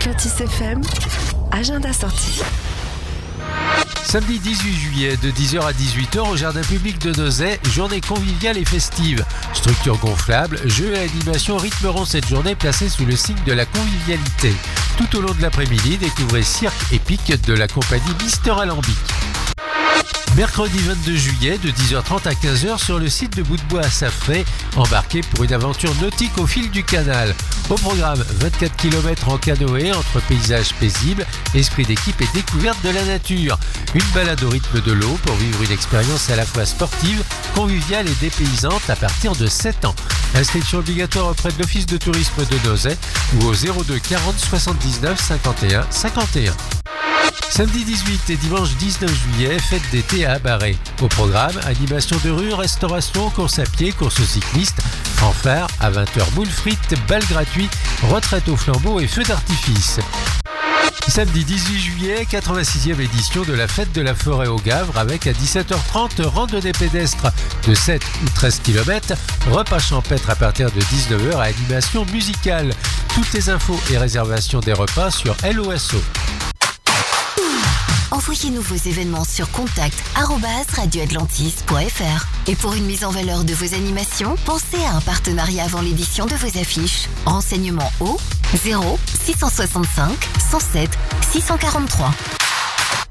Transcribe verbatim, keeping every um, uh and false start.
Atlantis F M, agenda sortie. Samedi dix-huit juillet, de dix heures à dix-huit heures au jardin public de Nozay, journée conviviale et festive. Structure gonflable, jeux et animations rythmeront cette journée placée sous le signe de la convivialité. Tout au long de l'après-midi, découvrez cirque épique de la compagnie Mister Alambic. Mercredi vingt-deux juillet, de dix heures trente à quinze heures sur le site de Bout-de-Bois à Safré, embarquez pour une aventure nautique au fil du canal. Au programme, vingt-quatre kilomètres en canoë entre paysages paisibles, esprit d'équipe et découverte de la nature. Une balade au rythme de l'eau pour vivre une expérience à la fois sportive, conviviale et dépaysante à partir de sept ans. Inscription obligatoire auprès de l'Office de tourisme de Nozay ou au zéro deux quarante soixante-dix-neuf cinquante et un cinquante et un. Samedi dix-huit et dimanche dix-neuf juillet, fête d'été à Abaret. Au programme, animation de rue, restauration, course à pied, course cycliste, fanfare, à vingt heures boules frites, bal gratuit, retraite au flambeau et feux d'artifice. Samedi dix-huit juillet, quatre-vingt-sixième édition de la fête de la forêt au Gavre avec à dix-sept heures trente randonnée pédestre de sept ou treize kilomètres, repas champêtre à partir de dix-neuf heures à animation musicale. Toutes les infos et réservations des repas sur L O S O. Envoyez-nous vos événements sur contact arobase radio atlantis point f r. Et pour une mise en valeur de vos animations, pensez à un partenariat avant l'édition de vos affiches. Renseignements au zéro six cent soixante-cinq cent sept six cent quarante-trois.